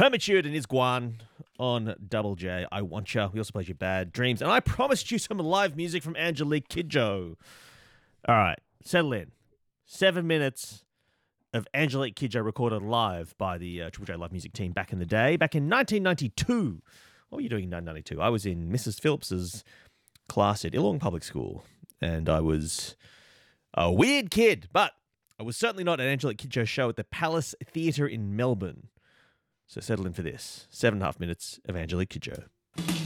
Hermitude and Isguan on Double J. I Want Ya. We also played you Bad Dreams. And I promised you some live music from Angelique Kidjo. All right, settle in. 7 minutes of Angelique Kidjo recorded live by the Triple J Live Music team back in the day. Back in 1992. What were you doing in 1992? I was in Mrs. Phillips's class at Illong Public School. And I was a weird kid, but I was certainly not at Angelique Kidjo's show at the Palace Theatre in Melbourne. So settle in for this. 7.5 minutes of Angelique Kidjo.